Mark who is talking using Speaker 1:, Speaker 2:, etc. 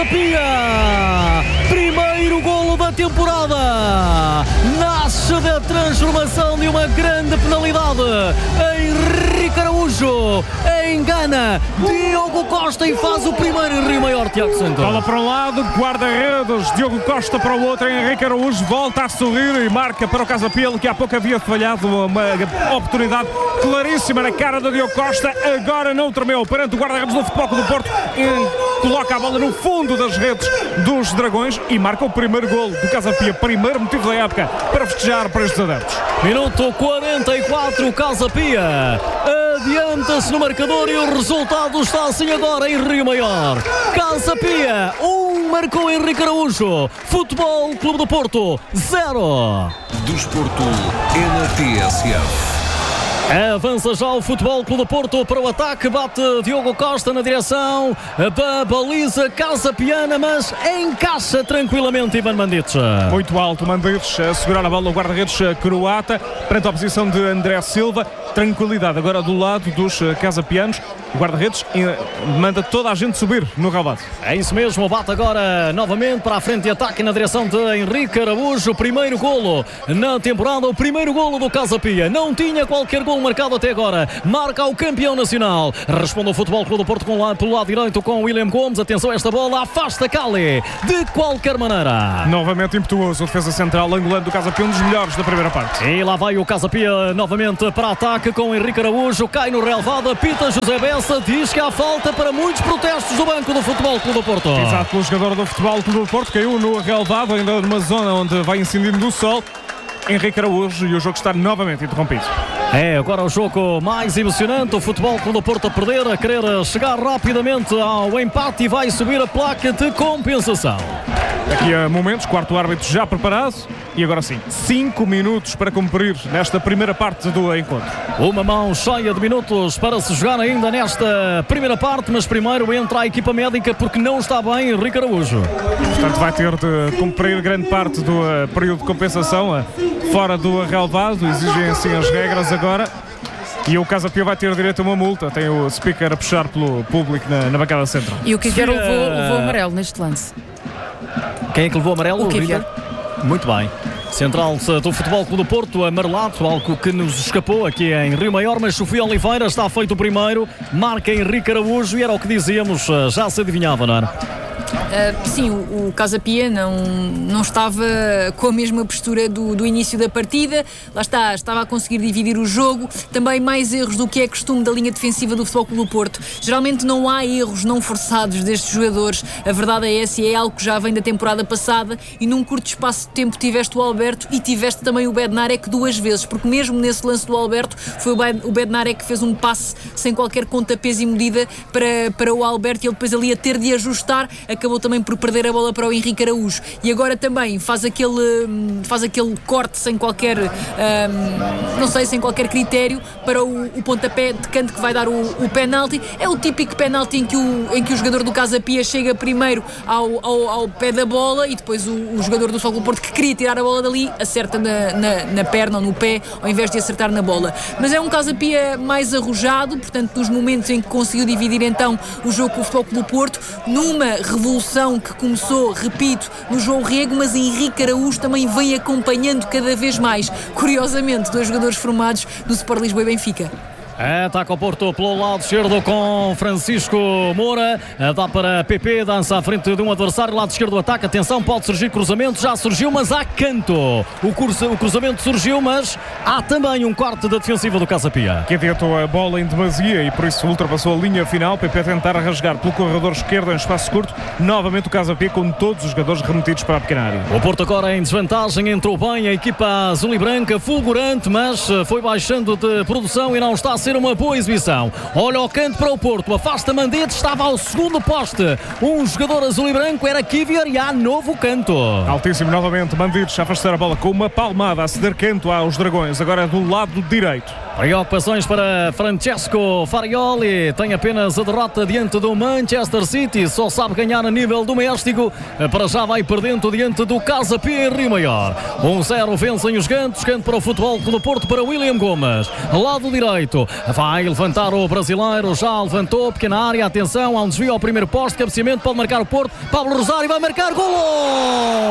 Speaker 1: Casa Pia. Primeiro golo da temporada. Nasce da transformação de uma grande penalidade. Henrique Araújo engana Diogo Costa e faz o primeiro em Rio Maior, Tiago Santos.
Speaker 2: Bola para um lado, guarda-redes, Diogo Costa para o outro, Henrique Araújo volta a sorrir e marca para o Casa Pia, que há pouco havia falhado uma oportunidade claríssima na cara do Diogo Costa, agora não tremeu perante o guarda-redes do Futebol Clube do Porto, coloca a bola no fundo das redes dos Dragões e marca o primeiro golo do Casa Pia, primeiro motivo da época para festejar para estes adeptos.
Speaker 1: Minuto 44, o Casa Pia adianta-se no marcador e o resultado está assim agora em Rio Maior. Casa Pia 1, marcou Henrique Araújo. Futebol Clube do Porto 0.
Speaker 3: Desporto é na TSF.
Speaker 1: Avança já o Futebol Clube do Porto para o ataque, bate Diogo Costa na direção da baliza casapiana, mas encaixa tranquilamente Ivan Mandic.
Speaker 2: Muito alto Mandic a segurar a bola no guarda-redes croata, perante a oposição de André Silva. Tranquilidade agora do lado dos casapianos. O guarda-redes manda toda a gente subir no relvado.
Speaker 1: É isso mesmo, bate agora novamente para a frente de ataque na direção de Henrique Araújo. O primeiro golo na temporada, o primeiro golo do Casa Pia. Não tinha qualquer golo marcado até agora. Marca o campeão nacional. Responde o Futebol Clube do Porto pelo lado direito com William Gomes. Atenção a esta bola, afasta Cali de qualquer maneira.
Speaker 2: Novamente impetuoso, o defesa central angolano do Casa Pia, um dos melhores da primeira parte.
Speaker 1: E lá vai o Casa Pia novamente para ataque com Henrique Araújo. Cai no relvado, apita José Bessa, diz que há falta para muitos protestos do banco do Futebol Clube do Porto.
Speaker 2: Exato, o jogador do Futebol Clube do Porto caiu no relvado, ainda numa zona onde vai incidindo o sol. Henrique Araújo, e o jogo está novamente interrompido.
Speaker 1: É agora o jogo mais emocionante, o Futebol Clube do Porto a perder, a querer chegar rapidamente ao empate e vai subir a placa de compensação.
Speaker 2: Daqui a momentos, quarto árbitro já preparado e agora sim, 5 minutos para cumprir nesta primeira parte do encontro.
Speaker 1: Uma mão cheia de minutos para se jogar ainda nesta primeira parte, mas primeiro entra a equipa médica porque não está bem Henrique Araújo.
Speaker 2: Portanto vai ter de cumprir grande parte do período de compensação fora do relvado, exigem assim as regras agora. E o Casa Pia vai ter direito a uma multa. Tem o speaker a puxar pelo público na bancada central.
Speaker 4: E o Kivier levou amarelo neste lance.
Speaker 1: Quem é que levou amarelo?
Speaker 4: O Kivier.
Speaker 1: Muito bem. Central do Futebol Clube do Porto, amarelado, algo que nos escapou aqui em Rio Maior, mas Sofia Oliveira está feito o primeiro, marca Henrique Araújo e era o que dizíamos, já se adivinhava, não era?
Speaker 4: Sim, o Casa Pia não estava com a mesma postura do início da partida. Lá está, estava a conseguir dividir o jogo. Também mais erros do que é costume da linha defensiva do Futebol Clube do Porto. Geralmente não há erros não forçados destes jogadores. A verdade é essa, é algo que já vem da temporada passada e num curto espaço de tempo tiveste o Alberto e tiveste também o Bednarek 2 vezes, porque mesmo nesse lance do Alberto foi o Bednarek que fez um passe sem qualquer contrapeso e medida para o Alberto e ele depois ali a ter de ajustar, acabou também por perder a bola para o Henrique Araújo e agora também faz aquele corte sem qualquer sem qualquer critério para o pontapé de canto que vai dar o penalti. É o típico penalti em que o jogador do Casa Pia chega primeiro ao pé da bola e depois o jogador do Futebol Clube do Porto que queria tirar a bola dali acerta na perna ou no pé ao invés de acertar na bola. Mas é um Casa Pia mais arrojado, portanto nos momentos em que conseguiu dividir então o jogo com o Futebol Clube do Porto, numa revolução que começou, repito, no João Rego, mas Henrique Araújo também vem acompanhando cada vez mais. Curiosamente, 2 jogadores formados no Sport Lisboa e Benfica.
Speaker 1: Ataca o Porto pelo lado esquerdo com Francisco Moura, dá para PP, dança à frente de um adversário, lado esquerdo do ataque, atenção, pode surgir cruzamento, já surgiu, mas há canto. O cruzamento surgiu, mas há também um corte da defensiva do Casa Pia.
Speaker 2: Que adiantou a bola em demasia e por isso ultrapassou a linha final. PP a tentar rasgar pelo corredor esquerdo em espaço curto, novamente o Casa Pia com todos os jogadores remetidos para a pequena área.
Speaker 1: O Porto agora em desvantagem, entrou bem a equipa azul e branca, fulgurante, mas foi baixando de produção e não está a ser uma boa exibição. Olha o canto para o Porto, afasta Mandete, estava ao segundo poste. Um jogador azul e branco era Kivier e há novo canto.
Speaker 2: Altíssimo novamente, Mandete a afastar a bola com uma palmada a ceder canto aos Dragões, agora do lado direito.
Speaker 1: Preocupações para Francesco Farioli, tem apenas a derrota diante do Manchester City, só sabe ganhar a nível doméstico, para já vai perdendo diante do Casa Pia em Rio Maior. 1-0 vencem os Gantos, canto para o Futebol Clube do Porto, para William Gomes, lado direito, vai levantar o brasileiro, já levantou, pequena área, atenção, há um desvio ao primeiro poste, cabeceamento, pode marcar o Porto, Pablo Rosário vai marcar, golo!